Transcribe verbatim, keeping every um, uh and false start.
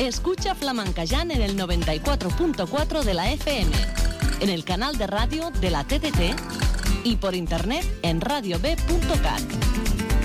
Escucha Flamencayán en el noventa y cuatro punto cuatro de la F M, en el canal de radio de la T D T y por internet en radio b punto cat.